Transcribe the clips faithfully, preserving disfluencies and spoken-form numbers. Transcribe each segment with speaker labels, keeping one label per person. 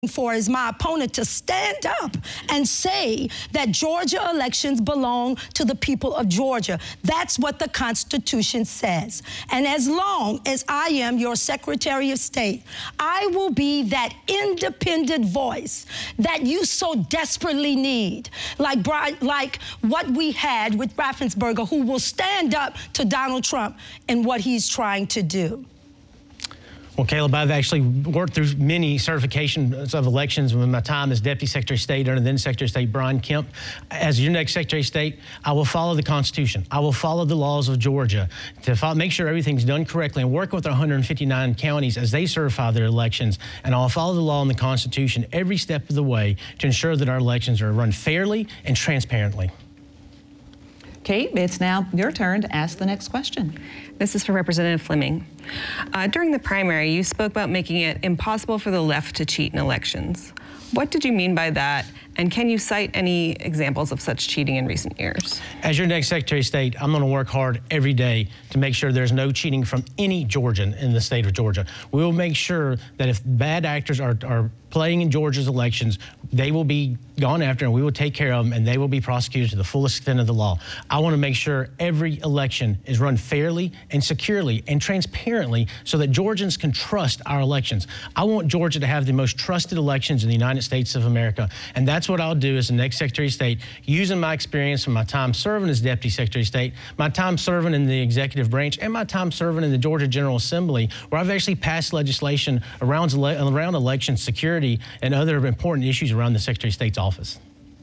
Speaker 1: for is my opponent to stand up and say that Georgia elections belong to the people of Georgia. That's what the Constitution says. And as long as I am your Secretary of State, I will be that independent voice that you so desperately need, like, like what we had with Raffensperger, who will stand up to Donald Trump and what he's trying to do.
Speaker 2: Well, Caleb, I've actually worked through many certifications of elections in my time as Deputy Secretary of State under then Secretary of State Brian Kemp. As your next Secretary of State, I will follow the Constitution. I will follow the laws of Georgia to follow, make sure everything's done correctly and work with our one hundred fifty-nine counties as they certify their elections. And I'll follow the law and the Constitution every step of the way to ensure that our elections are run fairly and transparently.
Speaker 3: Kate, it's now your turn to ask the next question.
Speaker 4: This is for Representative Fleming. Uh, during the primary, you spoke about making it impossible for the left to cheat in elections. What did you mean by that? And can you cite any examples of such cheating in recent years?
Speaker 2: As your next Secretary of State, I'm going to work hard every day to make sure there's no cheating from any Georgian in the state of Georgia. We will make sure that if bad actors are, are playing in Georgia's elections, they will be gone after and we will take care of them and they will be prosecuted to the fullest extent of the law. I want to make sure every election is run fairly and securely and transparently so that Georgians can trust our elections. I want Georgia to have the most trusted elections in the United States of America, and that's what I'll do as the next Secretary of State, using my experience from my time serving as Deputy Secretary of State, my time serving in the executive branch, and my time serving in the Georgia General Assembly, where I've actually passed legislation around, around election security and other important issues around the Secretary of State's office.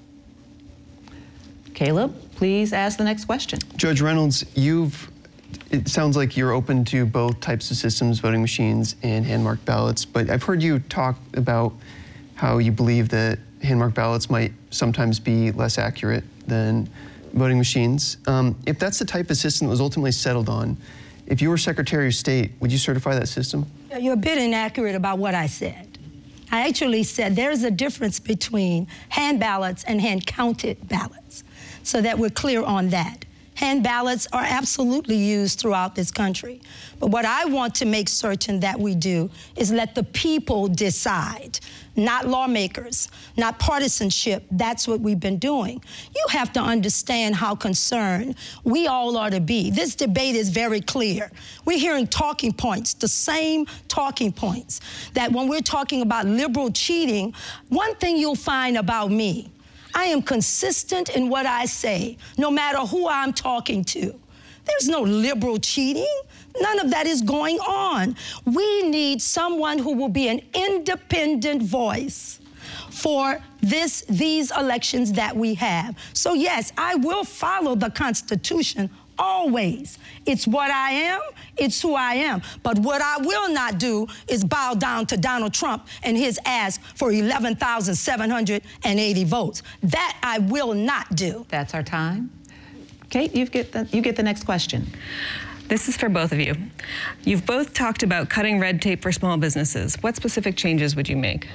Speaker 3: Caleb, please ask the next question.
Speaker 5: Judge Reynolds, you've, it sounds like you're open to both types of systems, voting machines and hand-marked ballots, but I've heard you talk about how you believe that hand-marked ballots might sometimes be less accurate than voting machines. Um, if that's the type of system that was ultimately settled on, if you were Secretary of State, would you certify that system?
Speaker 1: You're a bit inaccurate about what I said. I actually said there's a difference between hand ballots and hand-counted ballots, so that we're clear on that. Hand ballots are absolutely used throughout this country. But what I want to make certain that we do is let the people decide, not lawmakers, not partisanship. That's what we've been doing. You have to understand how concerned we all ought to be. This debate is very clear. We're hearing talking points, the same talking points, that when we're talking about liberal cheating, one thing you'll find about me, I am consistent in what I say, no matter who I'm talking to. There's no liberal cheating. None of that is going on. We need someone who will be an independent voice for this, these elections that we have. So yes, I will follow the Constitution always. It's what I am, it's who I am. But what I will not do is bow down to Donald Trump and his ask for eleven thousand seven hundred eighty votes. That I will not do.
Speaker 3: That's our time. Kate, you get the, you get the next question.
Speaker 4: This is for both of you. You've both talked about cutting red tape for small businesses. What specific changes would you make?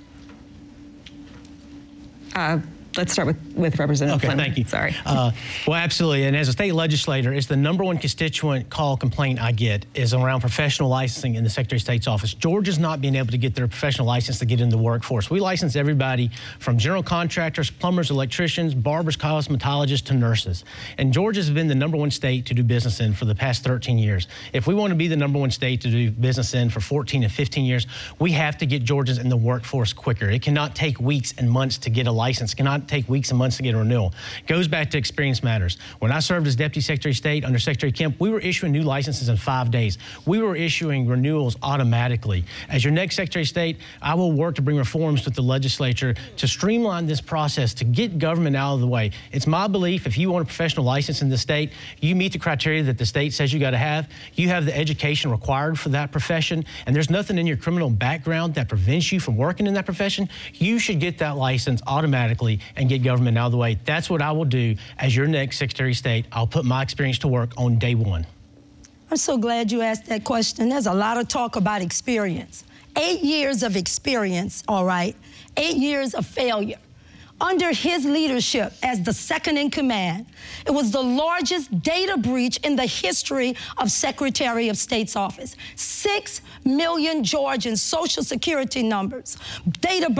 Speaker 4: Uh, Let's start with, with Representative
Speaker 2: Okay,
Speaker 4: Fleming.
Speaker 2: thank you.
Speaker 4: Sorry.
Speaker 2: Uh, well, absolutely. And as a state legislator, it's the number one constituent call complaint I get is around professional licensing in the Secretary of State's office. Georgia's not being able to get their professional license to get into the workforce. We license everybody from general contractors, plumbers, electricians, barbers, cosmetologists to nurses. And Georgia's been the number one state to do business in for the past thirteen years. If we want to be the number one state to do business in for fourteen and fifteen years, we have to get Georgians in the workforce quicker. It cannot take weeks and months to get a license. It cannot take weeks and months to get a renewal. It goes back to experience matters. When I served as Deputy Secretary of State under Secretary Kemp, we were issuing new licenses in five days. We were issuing renewals automatically. As your next Secretary of State, I will work to bring reforms with the legislature to streamline this process, to get government out of the way. It's my belief if you want a professional license in the state, you meet the criteria that the state says you got to have, you have the education required for that profession, and there's nothing in your criminal background that prevents you from working in that profession, you should get that license automatically and get government out of the way. That's what I will do as your next Secretary of State. I'll put my experience to work on day one.
Speaker 1: I'm so glad you asked that question. There's a lot of talk about experience. Eight years of experience, all right, eight years of failure. under his leadership as the second in command, it was the largest data breach in the history of Secretary of State's office. Six million Georgians' Social Security numbers, data